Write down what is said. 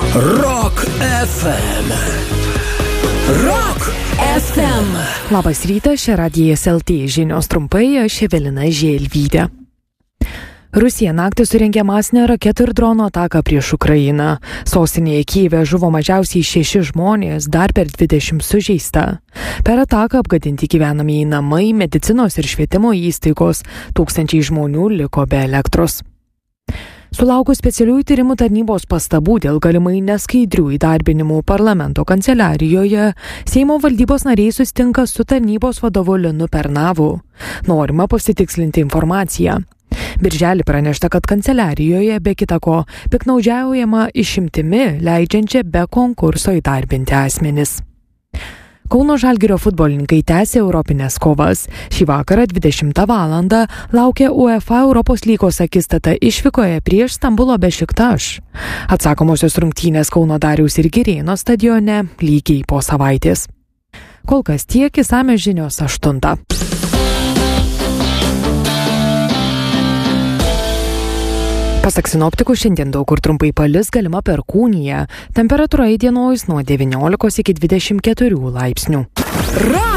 Rock FM. Rock FM. Labas rytas, čia Radijas LT žinios trumpai, aš Evelina Želvytė. Rusija naktį surengė masinę raketų ir drono ataką prieš Ukrainą. Sostinėje Kyjive žuvo mažiausiai 6 žmonės, dar per 20 sužeista. Per ataką apgadinti gyvenamieji namai, medicinos ir švietimo įstaigos, tūkstančiai žmonių liko be elektros. Sulaukus specialiųjų tyrimų tarnybos pastabų dėl galimai neskaidrių įdarbinimų parlamento kanceliarijoje, Seimo valdybos nariai susitinka su tarnybos vadovu Linu Pernavu. Norima pasitikslinti informaciją. Birželį pranešta, kad kanceliarijoje be kita ko piktnaudžiaujama išimtimi, leidžiančia be konkurso įdarbinti asmenis. Kauno Žalgirio futbolininkai tęsė europinės kovas. Šį vakarą 20 valandą laukia UEFA Europos lygos akistata išvykoje prieš Stambulo Bešiktaš. Atsakomosios rungtynės Kauno Dariaus ir Girėno stadione lygiai po savaitės. Kol kas tiek, išsamios žinios 8. Pasak sinoptikų, šiandien daug kur trumpai palis, galima perkūnija. Temperatūra įdienojus nuo 19 iki 24 laipsnių.